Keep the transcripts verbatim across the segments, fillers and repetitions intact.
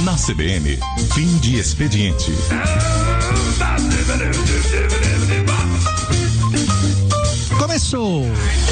Na C B N, fim de expediente. Começou!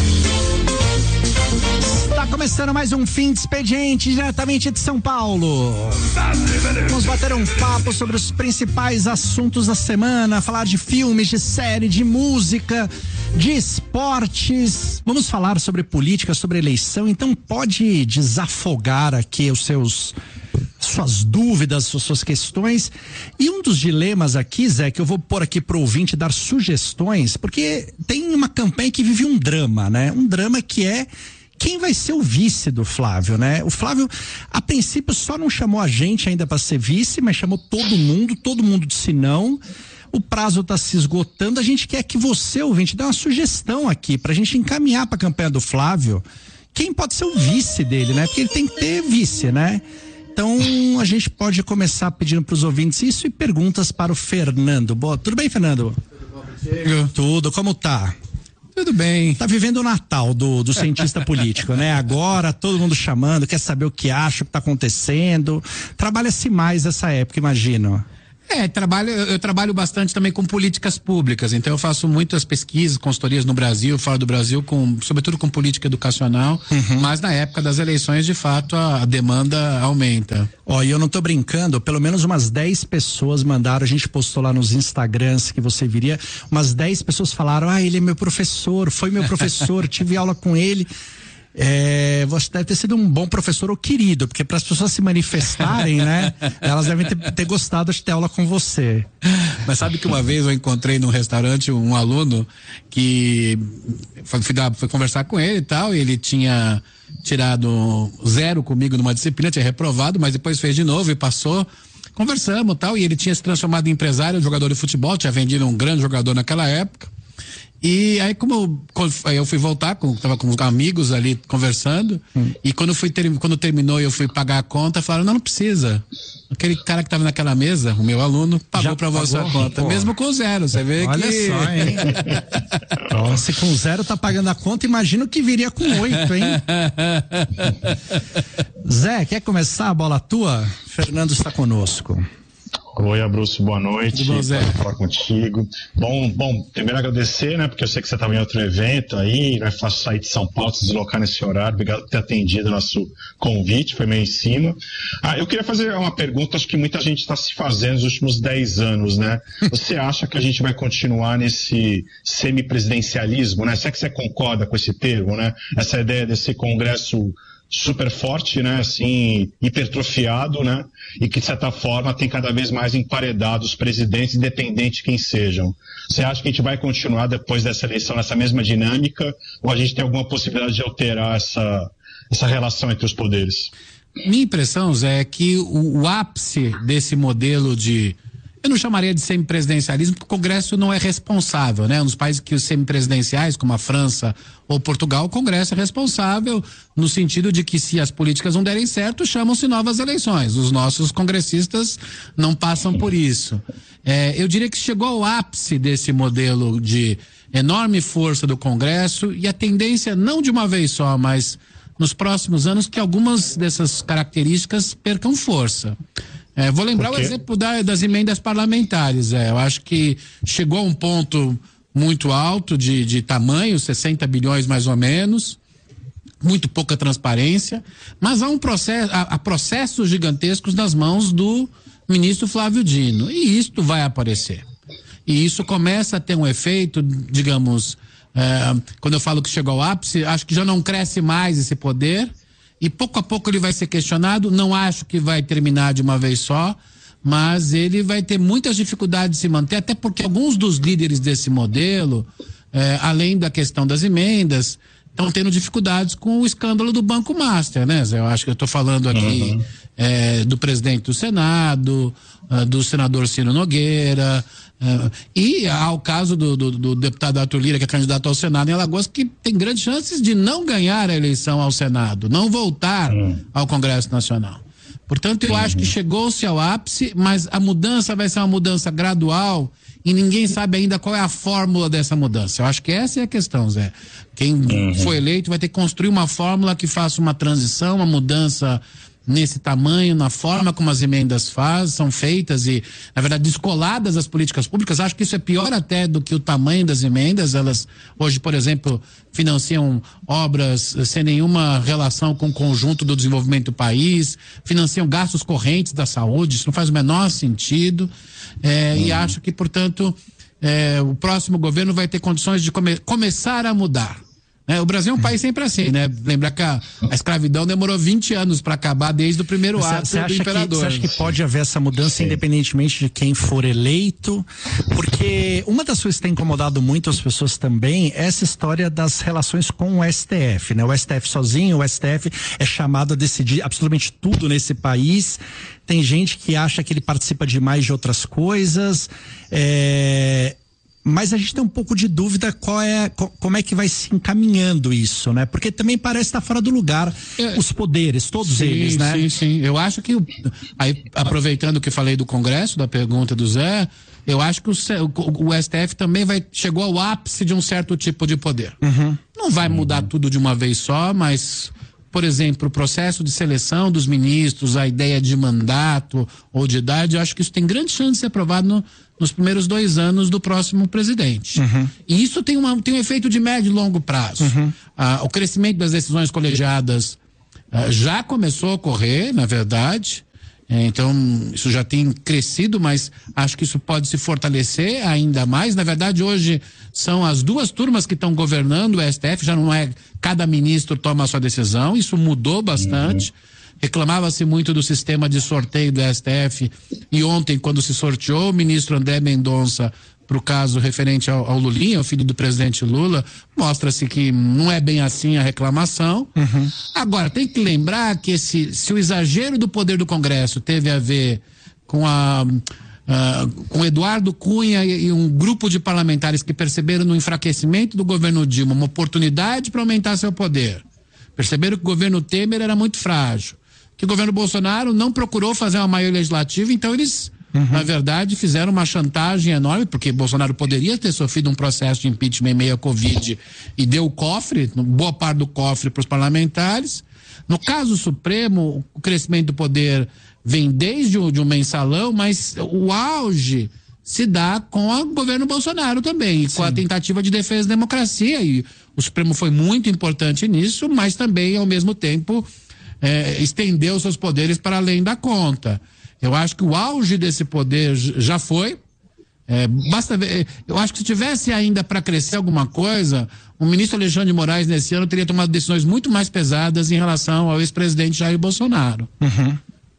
Está começando mais um fim de expediente diretamente de São Paulo. Vamos bater um papo sobre os principais assuntos da semana, falar de filmes, de série, de música, de esportes. Vamos falar sobre política, sobre eleição, então pode desafogar aqui os seus... suas dúvidas, suas questões. E um dos dilemas aqui, Zé, que eu vou pôr aqui pro ouvinte dar sugestões, porque tem uma campanha que vive um drama, né? Um drama que é quem vai ser o vice do Flávio, né? O Flávio, a princípio, só não chamou a gente ainda para ser vice, mas chamou todo mundo, todo mundo disse não. O prazo está se esgotando. A gente quer que você, ouvinte, dê uma sugestão aqui pra gente encaminhar para a campanha do Flávio quem pode ser o vice dele, né? Porque ele tem que ter vice, né? Então, a gente pode começar pedindo para os ouvintes isso e perguntas para o Fernando. Boa, tudo bem, Fernando? Tudo bom, contigo? Tudo, como tá? Tudo bem. Tá vivendo o Natal do, do cientista político, né? Agora, todo mundo chamando, quer saber o que acha, o que tá acontecendo. Trabalha-se mais essa época, imagino. É, trabalho, eu trabalho bastante também com políticas públicas, então eu faço muitas pesquisas, consultorias no Brasil, fora do Brasil, com, sobretudo com política educacional, uhum. Mas na época das eleições, de fato, a, a demanda aumenta. Ó, e eu não tô brincando, pelo menos umas dez pessoas mandaram, a gente postou lá nos Instagrams que você viria, umas dez pessoas falaram, ah, ele é meu professor, foi meu professor, tive aula com ele. É, você deve ter sido um bom professor ou querido, porque para as pessoas se manifestarem, né? Elas devem ter, ter gostado de ter aula com você. Mas sabe que uma vez eu encontrei num restaurante um aluno que foi, fui, dar, fui conversar com ele e tal, e ele tinha tirado zero comigo numa disciplina, tinha reprovado, mas depois fez de novo e passou. Conversamos e tal, e ele tinha se transformado em empresário, jogador de futebol, tinha vendido um grande jogador naquela época. E aí, como eu, eu fui voltar, com, tava com amigos ali conversando, hum. e quando, fui ter, quando terminou e eu fui pagar a conta, falaram, não, não precisa. Aquele cara que tava naquela mesa, o meu aluno, pagou Já pra você a conta, pô. Mesmo com zero, você vê Olha que... Olha só, hein? Então, se com zero tá pagando a conta, imagino que viria com oito, hein? Zé, quer começar a bola tua? Fernando está conosco. Oi, Abruzzo, boa noite. Bom, Zé. Prazer falar contigo. Bom, bom, primeiro agradecer, né, porque eu sei que você estava em outro evento aí, não é fácil sair de São Paulo, se deslocar nesse horário. Obrigado por ter atendido o nosso convite, foi meio em cima. Ah, eu queria fazer uma pergunta, acho que muita gente está se fazendo nos últimos dez anos, né? Você acha que a gente vai continuar nesse semipresidencialismo, né? Será que você concorda com esse termo, né? Essa ideia desse Congresso super forte, né, assim, hipertrofiado, né, e que de certa forma tem cada vez mais emparedado os presidentes, independente de quem sejam. Você acha que a gente vai continuar depois dessa eleição nessa mesma dinâmica, ou a gente tem alguma possibilidade de alterar essa, essa relação entre os poderes? Minha impressão, Zé, é que o, o ápice desse modelo de, eu não chamaria de semipresidencialismo, porque o Congresso não é responsável, né? Nos países que os semipresidenciais, como a França ou Portugal, o Congresso é responsável no sentido de que se as políticas não derem certo, chamam-se novas eleições. Os nossos congressistas não passam por isso. É, eu diria que chegou ao ápice desse modelo de enorme força do Congresso e a tendência, não de uma vez só, mas nos próximos anos, que algumas dessas características percam força. É, vou lembrar o exemplo da, das emendas parlamentares. É, eu acho que chegou a um ponto muito alto de, de tamanho, sessenta bilhões mais ou menos, muito pouca transparência, mas há um processo, há, há processos gigantescos nas mãos do ministro Flávio Dino, e isto vai aparecer. E isso começa a ter um efeito, digamos, é, quando eu falo que chegou ao ápice, acho que já não cresce mais esse poder, e pouco a pouco ele vai ser questionado. Não acho que vai terminar de uma vez só, mas ele vai ter muitas dificuldades de se manter, até porque alguns dos líderes desse modelo, eh, além da questão das emendas, estão tendo dificuldades com o escândalo do Banco Master, né, Zé? Eu acho que eu estou falando aqui uhum. eh, do presidente do Senado, uh, do senador Ciro Nogueira, uh, e há o caso do, do, do deputado Arthur Lira, que é candidato ao Senado em Alagoas, que tem grandes chances de não ganhar a eleição ao Senado, não voltar uhum. ao Congresso Nacional. Portanto, eu uhum. acho que chegou-se ao ápice, mas a mudança vai ser uma mudança gradual e ninguém sabe ainda qual é a fórmula dessa mudança. Eu acho que essa é a questão, Zé. Quem uhum. foi eleito vai ter que construir uma fórmula que faça uma transição, uma mudança nesse tamanho, na forma como as emendas faz, são feitas e, na verdade, descoladas das políticas públicas. Acho que isso é pior até do que o tamanho das emendas. Elas, hoje, por exemplo, financiam obras sem nenhuma relação com o conjunto do desenvolvimento do país, financiam gastos correntes da saúde, isso não faz o menor sentido. É, hum. E acho que, portanto, é, o próximo governo vai ter condições de come- começar a mudar. É, o Brasil é um país sempre assim, né? Lembrar que a, a escravidão demorou vinte anos para acabar desde o primeiro ato cê, cê do imperador. Você acha que pode haver essa mudança Sim. independentemente de quem for eleito? Porque uma das coisas que tem incomodado muito as pessoas também é essa história das relações com o S T F, né? O S T F sozinho, o S T F é chamado a decidir absolutamente tudo nesse país. Tem gente que acha que ele participa demais de outras coisas. É... Mas a gente tem um pouco de dúvida qual é, como é que vai se encaminhando isso, né? Porque também parece estar fora do lugar é, os poderes, todos sim, eles, né? Sim, sim. Eu acho que, aí, aproveitando o que falei do Congresso, da pergunta do Zé, eu acho que o, o, o S T F também vai, chegou ao ápice de um certo tipo de poder. Uhum. Não vai mudar uhum. tudo de uma vez só, mas, por exemplo, o processo de seleção dos ministros, a ideia de mandato ou de idade, eu acho que isso tem grande chance de ser aprovado no nos primeiros dois anos do próximo presidente. Uhum. E isso tem, uma, tem um efeito de médio e longo prazo. Uhum. Ah, o crescimento das decisões colegiadas ah, já começou a ocorrer, na verdade. É, então, isso já tem crescido, mas acho que isso pode se fortalecer ainda mais. Na verdade, hoje são as duas turmas que estão governando o S T F, já não é cada ministro toma a sua decisão, isso mudou bastante. Uhum. Reclamava-se muito do sistema de sorteio do S T F e ontem, quando se sorteou o ministro André Mendonça para o caso referente ao, ao Lulinha, o filho do presidente Lula, mostra-se que não é bem assim a reclamação. Uhum. Agora, tem que lembrar que esse, se o exagero do poder do Congresso teve a ver com a... Uh, com Eduardo Cunha e, e um grupo de parlamentares que perceberam no enfraquecimento do governo Dilma uma oportunidade para aumentar seu poder, perceberam que o governo Temer era muito frágil, que o governo Bolsonaro não procurou fazer uma maioria legislativa, então eles, uhum. na verdade, fizeram uma chantagem enorme, porque Bolsonaro poderia ter sofrido um processo de impeachment em meio à Covid e deu o cofre, boa parte do cofre para os parlamentares. No caso Supremo, o crescimento do poder vem desde o de um mensalão, mas o auge se dá com o governo Bolsonaro também, e com a tentativa de defesa da democracia, e o Supremo foi muito importante nisso, mas também, ao mesmo tempo, É, estendeu seus poderes para além da conta. Eu acho que o auge desse poder já foi. É, basta ver, eu acho que se tivesse ainda para crescer alguma coisa, o ministro Alexandre de Moraes nesse ano teria tomado decisões muito mais pesadas em relação ao ex-presidente Jair Bolsonaro. Uhum.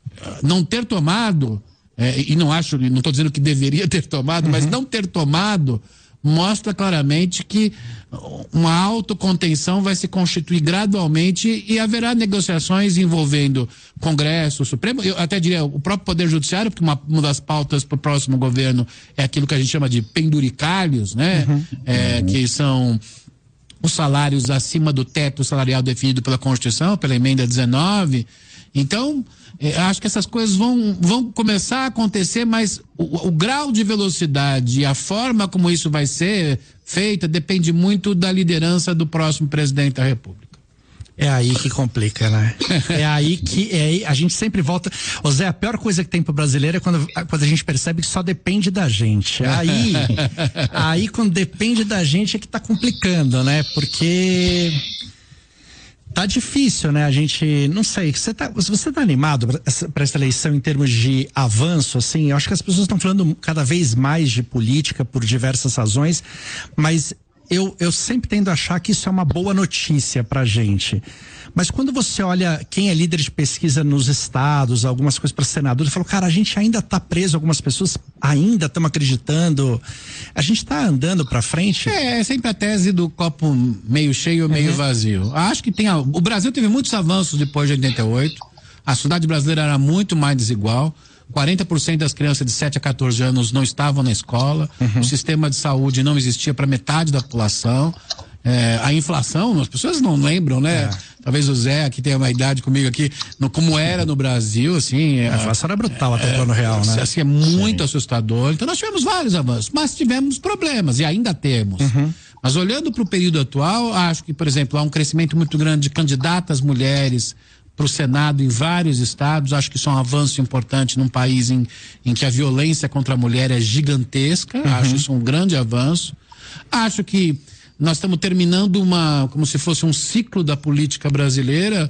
Não ter tomado, é, e não acho, não estou dizendo que deveria ter tomado, uhum. mas não ter tomado mostra claramente que uma autocontenção vai se constituir gradualmente e haverá negociações envolvendo Congresso, Supremo, eu até diria o próprio Poder Judiciário, porque uma, uma das pautas para o próximo governo é aquilo que a gente chama de penduricalhos, né? Uhum. É, uhum. Que são os salários acima do teto salarial definido pela Constituição, pela emenda dezenove. Então, eh, acho que essas coisas vão, vão começar a acontecer, mas o, o grau de velocidade e a forma como isso vai ser feita depende muito da liderança do próximo presidente da República. É aí que complica, né? É aí que é aí, a gente sempre volta. Ô Zé, a pior coisa que tem pro brasileiro é quando, quando a gente percebe que só depende da gente. Aí, aí quando depende da gente é que tá complicando, né? Porque tá difícil, né? A gente, não sei, você tá, você tá animado para essa eleição em termos de avanço, assim? Eu acho que as pessoas estão falando cada vez mais de política por diversas razões, mas Eu, eu sempre tendo a achar que isso é uma boa notícia pra gente. Mas quando você olha quem é líder de pesquisa nos estados, algumas coisas para senador, eu falo, cara, a gente ainda tá preso, algumas pessoas ainda estão acreditando. A gente tá andando pra frente? É, é sempre a tese do copo meio cheio ou meio uhum. vazio. Acho que tem. A, o Brasil teve muitos avanços depois de oitenta e oito. A sociedade brasileira era muito mais desigual. quarenta por cento das crianças de sete a quatorze anos não estavam na escola, uhum. o sistema de saúde não existia para metade da população, é, a inflação, as pessoas não lembram, né? É. Talvez o Zé, que tem uma idade comigo aqui, no, como era no Brasil, assim... A inflação era brutal até o plano real, né? Assim, é muito Sim. assustador. Então nós tivemos vários avanços, mas tivemos problemas e ainda temos. Uhum. Mas olhando para o período atual, acho que, por exemplo, há um crescimento muito grande de candidatas mulheres para o Senado em vários estados. Acho que isso é um avanço importante num país em, em que a violência contra a mulher é gigantesca. Uhum. Acho isso um grande avanço. Acho que nós estamos terminando uma, como se fosse um ciclo da política brasileira.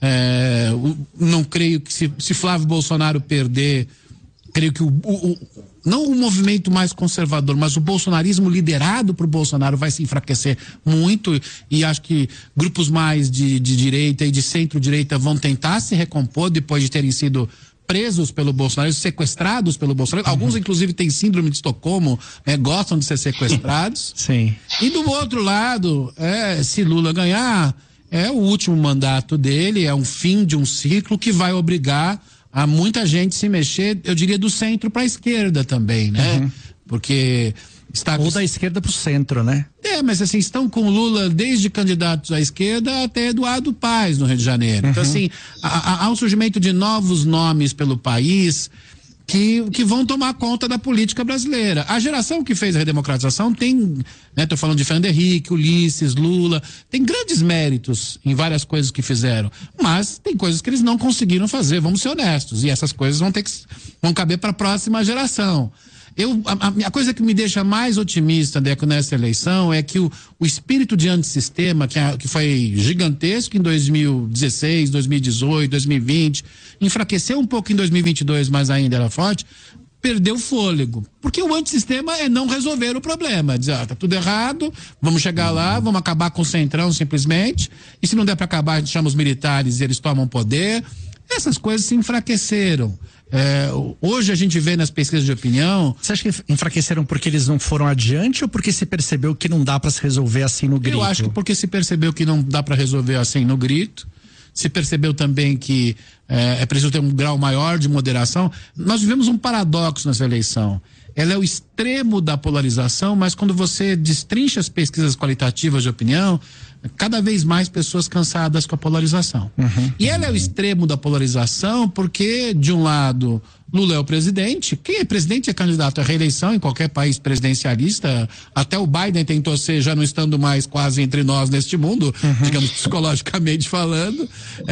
É, não creio que se, se Flávio Bolsonaro perder, creio que o, o, o não o movimento mais conservador, mas o bolsonarismo liderado por Bolsonaro vai se enfraquecer muito, e acho que grupos mais de, de direita e de centro-direita vão tentar se recompor depois de terem sido presos pelo Bolsonaro, sequestrados pelo Bolsonaro. Uhum. Alguns, inclusive, têm síndrome de Estocolmo, né, gostam de ser sequestrados. Sim. E do outro lado, é, se Lula ganhar, é o último mandato dele, é um fim de um ciclo que vai obrigar a muita gente se mexer, eu diria, do centro para a esquerda também, né? Uhum. Porque está... Ou da esquerda para o centro, né? É, mas assim, estão com Lula desde candidatos à esquerda até Eduardo Paes no Rio de Janeiro. Uhum. Então, assim, há, há um surgimento de novos nomes pelo país que, que vão tomar conta da política brasileira. A geração que fez a redemocratização tem, né, tô falando de Fernando Henrique, Ulisses, Lula, tem grandes méritos em várias coisas que fizeram, mas tem coisas que eles não conseguiram fazer, vamos ser honestos, e essas coisas vão ter que, vão caber para a próxima geração. Eu, a, a coisa que me deixa mais otimista, Deco, nessa eleição é que o, o espírito de antissistema, que, a, que foi gigantesco em dois mil e dezesseis, dois mil e dezoito, dois mil e vinte, enfraqueceu um pouco em dois mil e vinte e dois, mas ainda era forte, perdeu fôlego. Porque o antissistema é não resolver o problema. Dizer, ah, tá tudo errado, vamos chegar lá, vamos acabar com o Centrão simplesmente, e se não der para acabar, a gente chama os militares e eles tomam poder. Essas coisas se enfraqueceram. É, hoje a gente vê nas pesquisas de opinião... Você acha que enfraqueceram porque eles não foram adiante ou porque se percebeu que não dá para se resolver assim no grito? Eu acho que porque se percebeu que não dá para resolver assim no grito, se percebeu também que é, é preciso ter um grau maior de moderação. Nós vivemos um paradoxo nessa eleição. Ela é o extremo da polarização, mas quando você destrincha as pesquisas qualitativas de opinião, cada vez mais pessoas cansadas com a polarização. Uhum. E ela é o extremo da polarização porque, de um lado, Lula é o presidente. Quem é presidente é candidato à reeleição em qualquer país presidencialista. Até o Biden tentou ser, já não estando mais quase entre nós neste mundo, uhum. digamos, psicologicamente falando.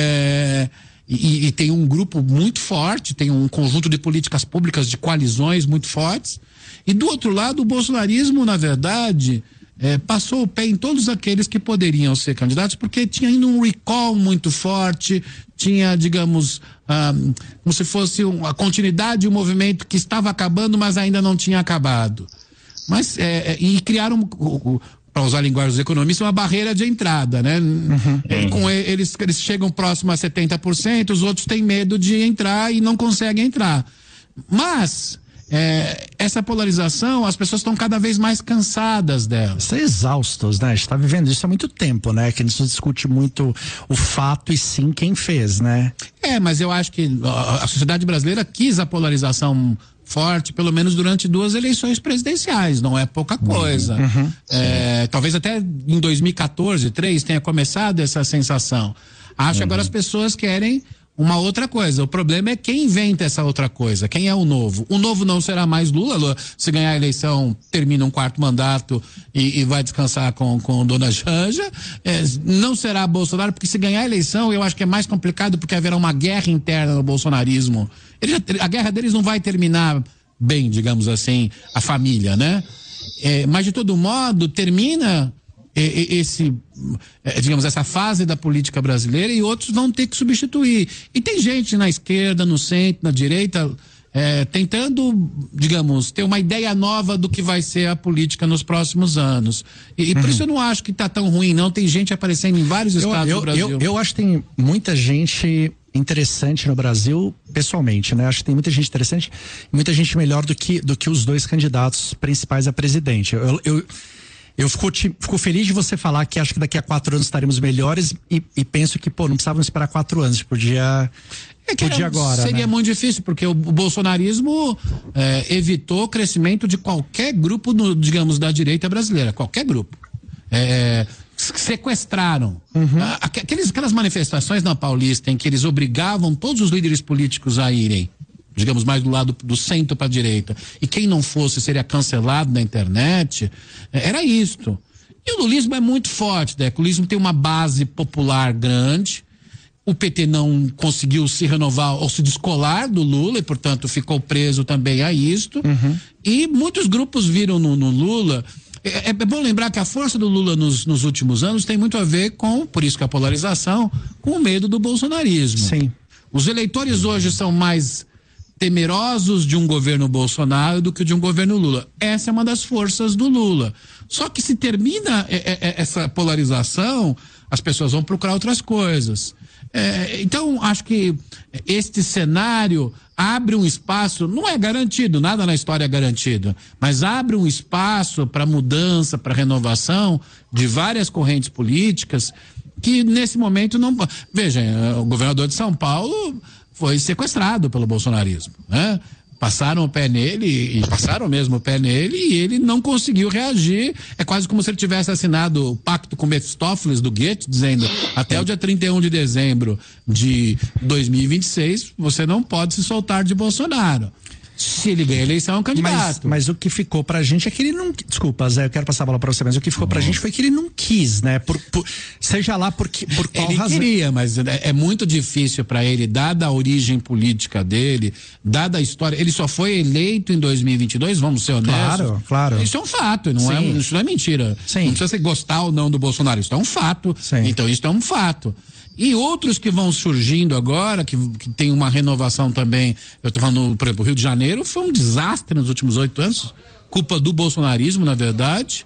É... E, e tem um grupo muito forte, tem um conjunto de políticas públicas, de coalizões muito fortes. E do outro lado, o bolsonarismo, na verdade, é, passou o pé em todos aqueles que poderiam ser candidatos, porque tinha ainda um recall muito forte, tinha, digamos, ah, como se fosse um, a continuidade de um movimento que estava acabando, mas ainda não tinha acabado. Mas, é, e criaram... para usar a linguagem dos economistas, uma barreira de entrada, né? Uhum. É, com eles, eles chegam próximo a setenta por cento, os outros têm medo de entrar e não conseguem entrar. Mas é, essa polarização, as pessoas estão cada vez mais cansadas dela. Estão exaustos, né? A gente está vivendo isso há muito tempo, né? Que a gente discute muito o fato e sim quem fez, né? É, mas eu acho que a, a sociedade brasileira quis a polarização forte, pelo menos durante duas eleições presidenciais, não é pouca coisa. Uhum. É, talvez até em dois mil e quatorze, três tenha começado essa sensação. Acho que uhum. agora as pessoas querem uma outra coisa. O problema é quem inventa essa outra coisa, quem é o novo. O novo não será mais Lula, Lula se ganhar a eleição, termina um quarto mandato e, e vai descansar com, com Dona Janja. É, não será Bolsonaro, porque se ganhar a eleição, eu acho que é mais complicado, porque haverá uma guerra interna no bolsonarismo. Ele já, a guerra deles não vai terminar bem, digamos assim, a família, né? É, mas de todo modo, termina esse, digamos, essa fase da política brasileira e outros vão ter que substituir. E tem gente na esquerda, no centro, na direita, é, tentando, digamos, ter uma ideia nova do que vai ser a política nos próximos anos. E, e por uhum. isso eu não acho que está tão ruim, não. Tem gente aparecendo em vários eu, estados eu, do Brasil. Eu, eu acho que tem muita gente interessante no Brasil, pessoalmente, né? Acho que tem muita gente interessante, muita gente melhor do que, do que os dois candidatos principais a presidente. Eu, eu, eu fico, te, fico feliz de você falar que acho que daqui a quatro anos estaremos melhores e, e penso que, pô, não precisávamos esperar quatro anos, podia... É que podia agora, seria, né? Muito difícil, porque o, o bolsonarismo é, evitou o crescimento de qualquer grupo, no, digamos, da direita brasileira, qualquer grupo. É, sequestraram. Uhum. Aqueles, aquelas manifestações na Paulista em que eles obrigavam todos os líderes políticos a irem, digamos, mais do lado do centro para a direita, e quem não fosse seria cancelado na internet, era isto. E o lulismo é muito forte, né? O lulismo tem uma base popular grande, o P T não conseguiu se renovar ou se descolar do Lula e, portanto, ficou preso também a isto. Uhum. E muitos grupos viram no, no Lula. É, é bom lembrar que a força do Lula nos, nos últimos anos tem muito a ver com, por isso que a polarização, com o medo do bolsonarismo. Sim. Os eleitores hoje são mais temerosos de um governo Bolsonaro do que de um governo Lula. Essa é uma das forças do Lula. Só que se termina essa polarização, as pessoas vão procurar outras coisas. É, então, acho que este cenário abre um espaço, não é garantido, nada na história é garantido, mas abre um espaço para mudança, para renovação de várias correntes políticas que nesse momento não... Veja, o governador de São Paulo foi sequestrado pelo bolsonarismo, né? Passaram o pé nele, e passaram mesmo o pé nele, e ele não conseguiu reagir. É quase como se ele tivesse assinado o pacto com Mefistófeles do Goethe, dizendo até o dia trinta e um de dezembro de dois mil e vinte e seis, você não pode se soltar de Bolsonaro. Se ele ganha a eleição, é um candidato. Mas, mas o que ficou pra gente é que ele não... Desculpa, Zé, eu quero passar a bola pra você, mas o que ficou pra gente foi que ele não quis, né? Por, por, seja lá por, que, por qual ele razão. Ele queria, mas é, é muito difícil pra ele, dada a origem política dele, dada a história. Ele só foi eleito em dois mil e vinte e dois, vamos ser honestos. Claro, claro. Isso é um fato, não é, isso não é mentira. Sim. Não precisa você gostar ou não do Bolsonaro, isso é um fato. Sim. Então isso é um fato. E outros que vão surgindo agora, que, que tem uma renovação também, eu tô falando, por exemplo, o Rio de Janeiro foi um desastre nos últimos oito anos, culpa do bolsonarismo, na verdade,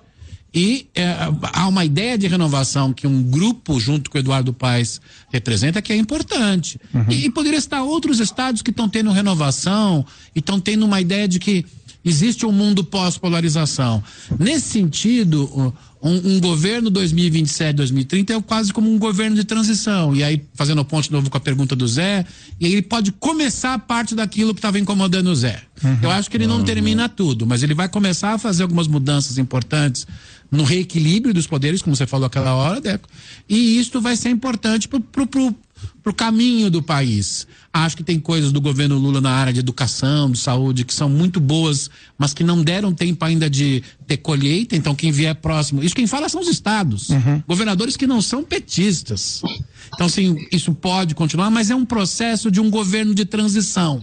e é, há uma ideia de renovação que um grupo, junto com o Eduardo Paes, representa, que é importante. Uhum. E, e poderia estar outros estados que estão tendo renovação e estão tendo uma ideia de que existe um mundo pós-polarização. Nesse sentido, um, um governo dois mil e vinte e sete, dois mil e trinta é quase como um governo de transição. E aí, fazendo o ponto de novo com a pergunta do Zé, e ele pode começar parte daquilo que estava incomodando o Zé. Uhum. Eu acho que ele não uhum. termina tudo, mas ele vai começar a fazer algumas mudanças importantes no reequilíbrio dos poderes, como você falou aquela hora, Deco. E isto vai ser importante pro, pro, pro, pro caminho do país. Acho que tem coisas do governo Lula na área de educação, de saúde, que são muito boas, mas que não deram tempo ainda de ter colheita. Então, quem vier próximo... Isso quem fala são os estados. Uhum. Governadores que não são petistas. Então, assim, isso pode continuar, mas é um processo de um governo de transição.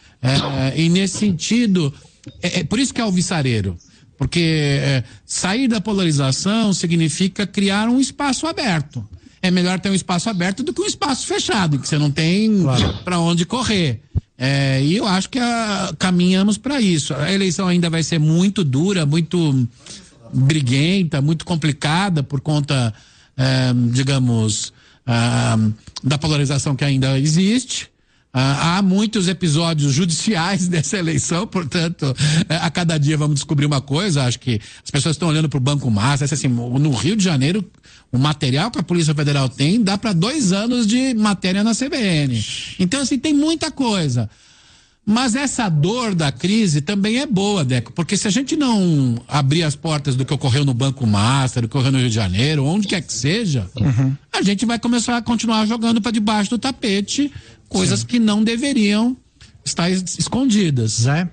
É, e, nesse sentido, é, é por isso que é alvissareiro. Porque é, sair da polarização significa criar um espaço aberto. É melhor ter um espaço aberto do que um espaço fechado, que você não tem claro. para onde correr. É, e eu acho que a, caminhamos para isso. A eleição ainda vai ser muito dura, muito briguenta, muito complicada por conta, é, digamos, é, da polarização que ainda existe. Ah, há muitos episódios judiciais dessa eleição, portanto, a cada dia vamos descobrir uma coisa. Acho que as pessoas estão olhando para o Banco Master, assim, no Rio de Janeiro, o material que a Polícia Federal tem dá para dois anos de matéria na C B N. Então, assim, tem muita coisa. Mas essa dor da crise também é boa, Deco, porque se a gente não abrir as portas do que ocorreu no Banco Master, do que ocorreu no Rio de Janeiro, onde quer que seja, uhum. a gente vai começar a continuar jogando para debaixo do tapete coisas Sim. que não deveriam estar escondidas. Zé?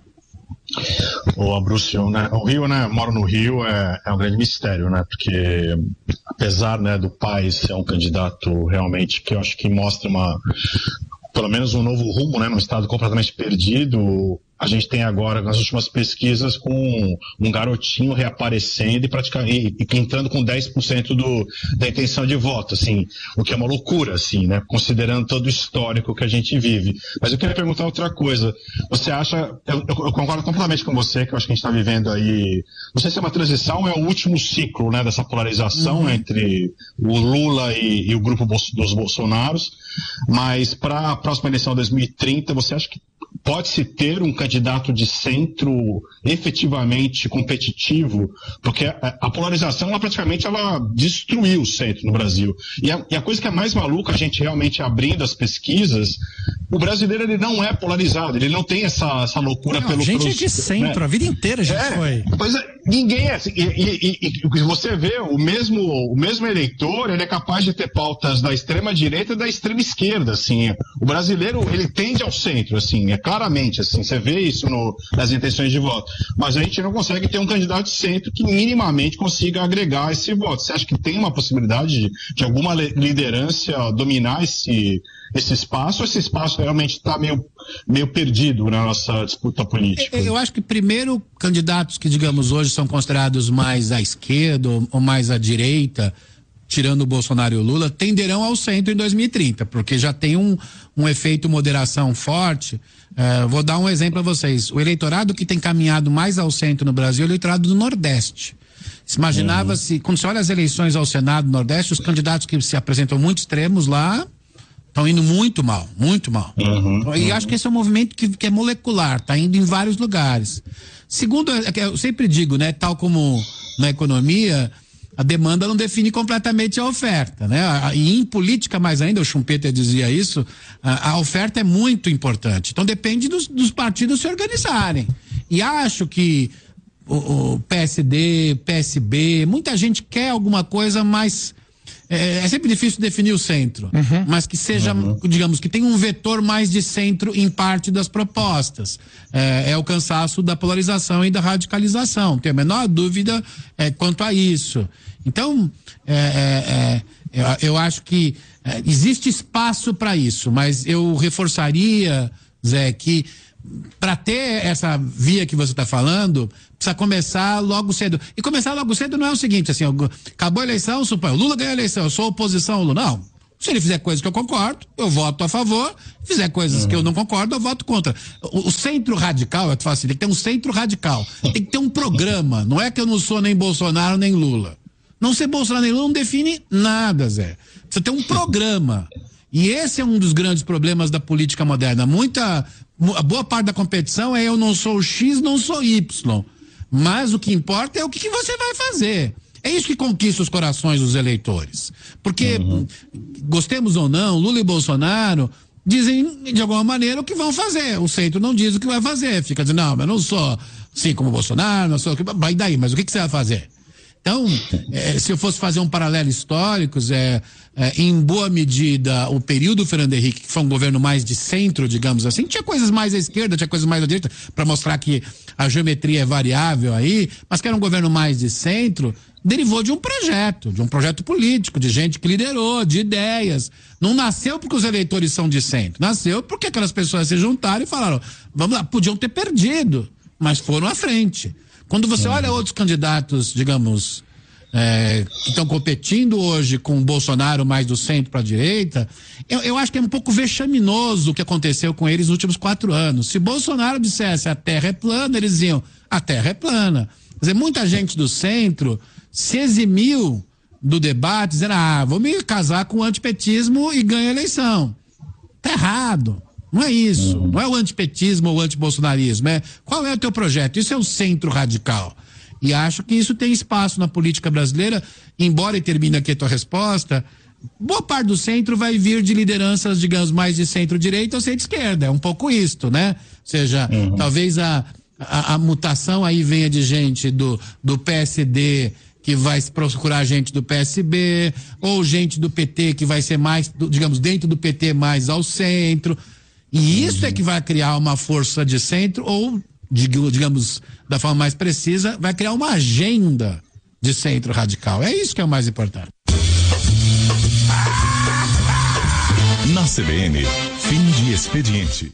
Ô, Abrúcio, né? O Rio, né? Moro no Rio, é, é um grande mistério, né? Porque apesar, né, do Paes ser um candidato realmente que eu acho que mostra uma, pelo menos um novo rumo, né? Num estado completamente perdido, a gente tem agora, nas últimas pesquisas, com um garotinho reaparecendo e praticamente e, e entrando com dez por cento do, da intenção de voto, assim, o que é uma loucura, assim, né? Considerando todo o histórico que a gente vive. Mas eu queria perguntar outra coisa. Você acha, eu, eu, eu concordo completamente com você, que eu acho que a gente está vivendo aí, não sei se é uma transição ou é o último ciclo, né, dessa polarização uhum. entre o Lula e, e o grupo dos Bolsonaros, mas para a próxima eleição de dois mil e trinta, você acha que pode-se ter um candidato de centro efetivamente competitivo? Porque a, a polarização, ela praticamente ela destruiu o centro no Brasil. E a, e a coisa que é mais maluca, a gente realmente abrindo as pesquisas, o brasileiro ele não é polarizado, ele não tem essa, essa loucura não, pelo... A gente pelos, é de centro, né? A vida inteira a gente é, foi. Pois é. ninguém é assim, e, e, e, e você vê o mesmo, o mesmo eleitor, ele é capaz de ter pautas da extrema direita e da extrema esquerda, assim. O brasileiro, ele tende ao centro, assim, é claramente, assim, você vê isso no, nas intenções de voto. Mas a gente não consegue ter um candidato de centro que minimamente consiga agregar esse voto. Você acha que tem uma possibilidade de, de alguma liderança dominar esse, esse espaço, ou esse espaço realmente está meio, meio perdido na nossa disputa política? Eu acho que primeiro candidatos que, digamos, hoje são considerados mais à esquerda ou, ou mais à direita, tirando o Bolsonaro e o Lula, tenderão ao centro em dois mil e trinta, porque já tem um, um efeito moderação forte. Uh, vou dar um exemplo a vocês. O eleitorado que tem caminhado mais ao centro no Brasil é o eleitorado do Nordeste. Se imaginava-se, uhum. quando você olha as eleições ao Senado do Nordeste, os candidatos que se apresentam muito extremos lá estão indo muito mal, muito mal. Uhum, e uhum. acho que esse é um movimento que, que é molecular, está indo em vários lugares. Segundo, eu sempre digo, né, tal como na economia, a demanda não define completamente a oferta, né? E em política mais ainda, o Schumpeter dizia isso, a, a oferta é muito importante. Então depende dos, dos partidos se organizarem. E acho que o, o P S D, P S B, muita gente quer alguma coisa mais... É, é sempre difícil definir o centro, uhum. mas que seja, uhum. digamos, que tenha um vetor mais de centro em parte das propostas. É, é o cansaço da polarização e da radicalização. Tenho a menor dúvida é, quanto a isso. Então, é, é, é, eu, eu acho que é, existe espaço para isso, mas eu reforçaria, Zé, que para ter essa via que você está falando, precisa começar logo cedo. E começar logo cedo não é o seguinte, assim, acabou a eleição, suponho, o Lula ganhou a eleição, eu sou oposição ao Lula. Não. Se ele fizer coisas que eu concordo, eu voto a favor. Se fizer coisas uhum. que eu não concordo, eu voto contra. O, o centro radical, eu te falo assim, tem que ter um centro radical. Tem que ter um programa. Não é que eu não sou nem Bolsonaro nem Lula. Não ser Bolsonaro nem Lula não define nada, Zé. Precisa ter um programa. E esse é um dos grandes problemas da política moderna. Muita, a boa parte da competição é eu não sou X, não sou Y. Mas o que importa é o que, que você vai fazer. É isso que conquista os corações dos eleitores. Porque, uhum. gostemos ou não, Lula e Bolsonaro dizem de alguma maneira o que vão fazer. O centro não diz o que vai fazer. Fica dizendo, não, mas eu não sou assim como o Bolsonaro, não sou. Vai daí, mas o que, que você vai fazer? Então, é, se eu fosse fazer um paralelo histórico, é, é, em boa medida, o período Fernando Henrique, que foi um governo mais de centro, digamos assim, tinha coisas mais à esquerda, tinha coisas mais à direita, para mostrar que a geometria é variável aí, mas que era um governo mais de centro, derivou de um projeto, de um projeto político, de gente que liderou, de ideias. Não nasceu porque os eleitores são de centro, nasceu porque aquelas pessoas se juntaram e falaram, vamos lá, podiam ter perdido, mas foram à frente. Quando você olha outros candidatos, digamos, é, que estão competindo hoje com o Bolsonaro mais do centro para a direita, eu, eu acho que é um pouco vexaminoso o que aconteceu com eles nos últimos quatro anos. Se Bolsonaro dissesse a terra é plana, eles diziam a terra é plana. Quer dizer, muita gente do centro se eximiu do debate, dizendo, ah, vou me casar com o antipetismo e ganho a eleição. Tá errado. Não é isso, uhum. não é o antipetismo ou o antibolsonarismo, é qual é o teu projeto? Isso é o centro radical. E acho que isso tem espaço na política brasileira, embora, e termine aqui a tua resposta, boa parte do centro vai vir de lideranças, digamos, mais de centro-direita ou centro-esquerda, é um pouco isto, né? Ou seja, uhum. talvez a, a, a mutação aí venha de gente do, do P S D, que vai procurar gente do P S B, ou gente do P T que vai ser mais, digamos, dentro do P T mais ao centro. E isso é que vai criar uma força de centro, ou, digamos, da forma mais precisa, vai criar uma agenda de centro radical. É isso que é o mais importante. Na C B N, fim de expediente.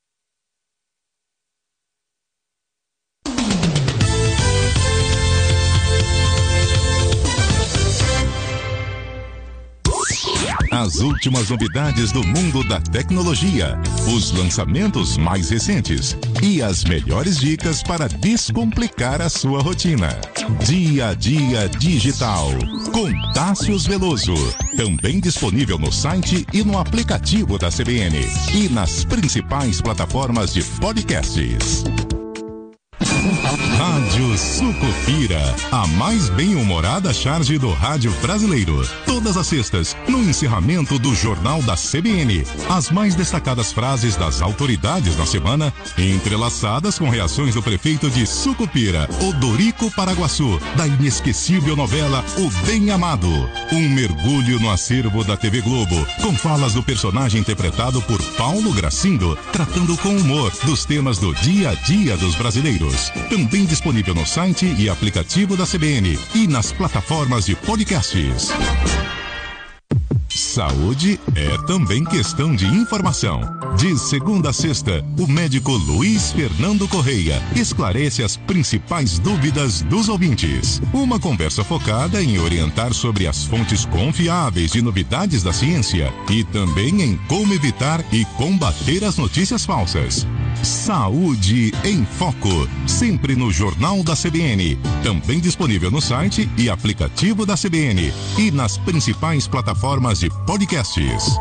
As últimas novidades do mundo da tecnologia, os lançamentos mais recentes e as melhores dicas para descomplicar a sua rotina. Dia a Dia Digital, com Tássius Veloso. Também disponível no site e no aplicativo da C B N e nas principais plataformas de podcasts. Rádio Sucupira, a mais bem-humorada charge do rádio brasileiro. Todas as sextas, no encerramento do Jornal da C B N, as mais destacadas frases das autoridades da semana, entrelaçadas com reações do prefeito de Sucupira, Odorico Paraguaçu, da inesquecível novela O Bem Amado. Um mergulho no acervo da T V Globo, com falas do personagem interpretado por Paulo Gracindo, tratando com humor dos temas do dia a dia dos brasileiros. Também disponível no site e aplicativo da C B N e nas plataformas de podcasts. Saúde é também questão de informação. De segunda a sexta, o médico Luiz Fernando Correia esclarece as principais dúvidas dos ouvintes. Uma conversa focada em orientar sobre as fontes confiáveis de novidades da ciência e também em como evitar e combater as notícias falsas. Saúde em Foco, sempre no Jornal da C B N, também disponível no site e aplicativo da C B N e nas principais plataformas de podcasts.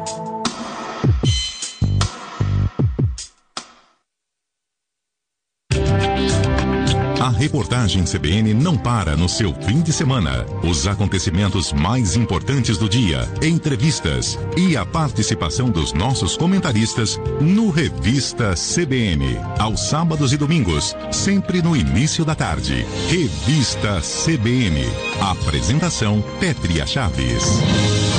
A reportagem C B N não para no seu fim de semana. Os acontecimentos mais importantes do dia, entrevistas e a participação dos nossos comentaristas no Revista C B N. Aos sábados e domingos, sempre no início da tarde. Revista C B N. Apresentação Pétria Chaves.